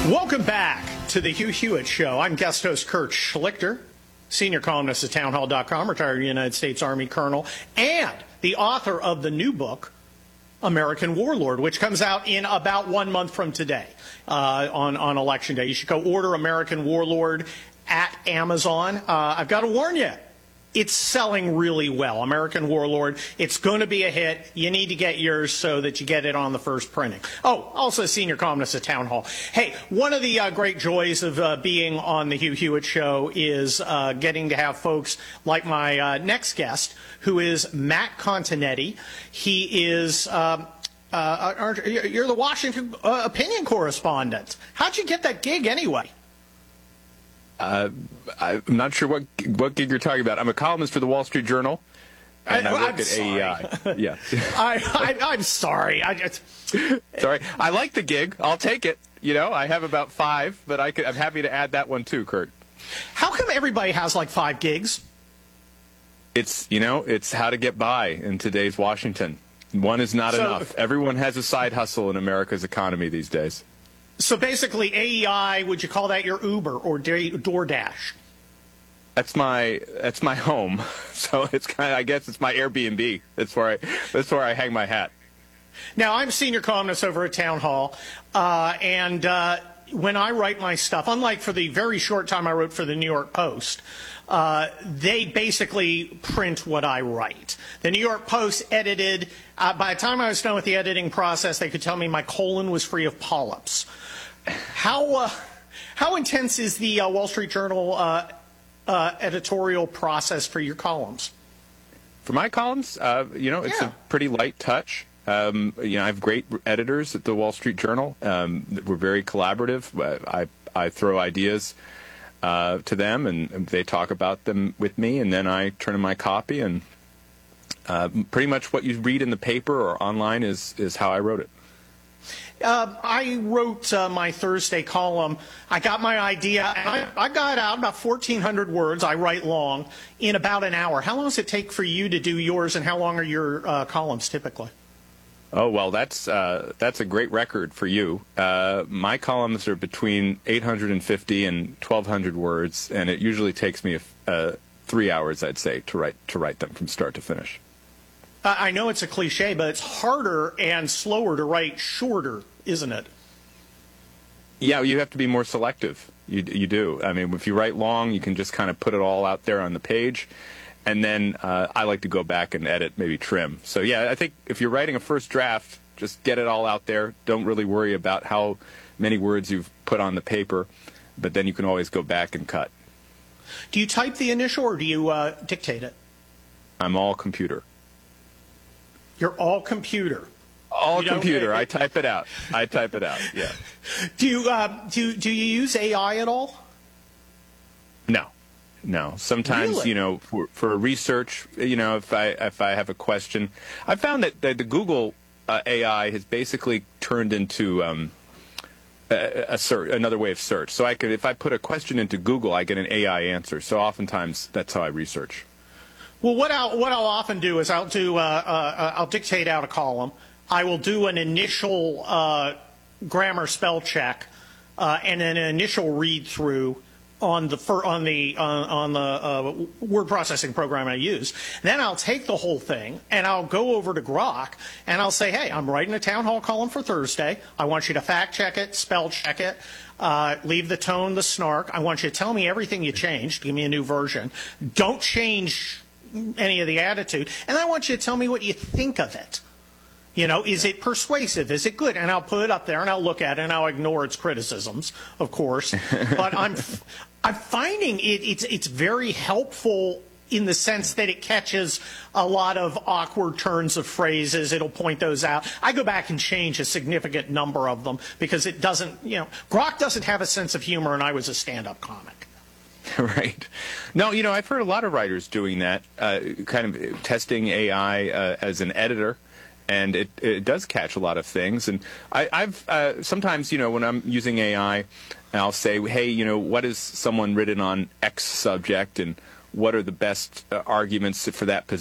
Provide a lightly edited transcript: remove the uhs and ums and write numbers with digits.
Welcome back to the Hugh Hewitt Show. I'm guest host Kurt Schlichter, senior columnist at townhall.com, retired United States Army colonel, and the author of the new book, American Warlord, which comes out in about 1 month from today, on Election Day. You should go order American Warlord at Amazon. I've got to warn you, it's selling really well. American Warlord, it's going to be a hit. You need to get yours so that you get it on the first printing. Oh, also senior columnist at Town Hall. Hey, one of the great joys of being on the Hugh Hewitt Show is getting to have folks like my next guest, who is Matt Continetti. He is, you're the Washington opinion correspondent. How'd you get that gig anyway? I'm not sure what gig you're talking about. I'm a columnist for the Wall Street Journal, and I work at AEI. Yeah. I'm sorry. Sorry. I like the gig. I'll take it. You know, I have about 5, but I'm happy to add that one too, Kurt. How come everybody has like 5 gigs? It's how to get by in today's Washington. One is not enough. Everyone has a side hustle in America's economy these days. So basically, AEI, would you call that your Uber or DoorDash? That's my home. So it's I guess it's my Airbnb. That's where I hang my hat. Now, I'm senior columnist over at Town Hall, and when I write my stuff, unlike for the very short time I wrote for the New York Post, they basically print what I write. The New York Post edited. By the time I was done with the editing process, they could tell me my colon was free of polyps. How intense is the Wall Street Journal editorial process for your columns? For my columns, it's a pretty light touch. I have great editors at the Wall Street Journal. We're very collaborative. I throw ideas to them, and they talk about them with me, and then I turn in my copy, and pretty much what you read in the paper or online is how I wrote it. I wrote my Thursday column. I got my idea, and I got out about 1,400 words. I write long in about an hour. How long does it take for you to do yours, and how long are your columns typically? Oh, well, that's a great record for you. My columns are between 850 and 1,200 words, and it usually takes me 3 hours, I'd say, to write them from start to finish. I know it's a cliche, but it's harder and slower to write shorter, isn't it? Yeah, you have to be more selective. You do. I mean, if you write long, you can just kind of put it all out there on the page. And then I like to go back and edit, maybe trim. So, yeah, I think if you're writing a first draft, just get it all out there. Don't really worry about how many words you've put on the paper, but then you can always go back and cut. Do you type the initial, or do you dictate it? I'm all computer. You're all computer. All computer. I type it out. Yeah. Do you use AI at all? No. Sometimes, really? For research, if I have a question, I found that the Google AI has basically turned into another way of search. So if I put a question into Google, I get an AI answer. So oftentimes that's how I research. Well, what I'll often do is I'll dictate out a column. I will do an initial grammar spell check and an initial read through on the word processing program I use. Then I'll take the whole thing and I'll go over to Grok and I'll say, hey, I'm writing a Town Hall column for Thursday. I want you to fact check it, spell check it, leave the tone, the snark. I want you to tell me everything you changed. Give me a new version. Don't change any of the attitude. And I want you to tell me what you think of it. Is it persuasive? Is it good? And I'll put it up there and I'll look at it and I'll ignore its criticisms, of course. But I'm finding it's very helpful in the sense that it catches a lot of awkward turns of phrases. It'll point those out. I go back and change a significant number of them because it doesn't, Grok doesn't have a sense of humor, and I was a stand-up comic. Right. No, I've heard a lot of writers doing that, kind of testing AI as an editor. And it does catch a lot of things. And I've sometimes, when I'm using AI, I'll say, hey, what has someone written on X subject, and what are the best arguments for that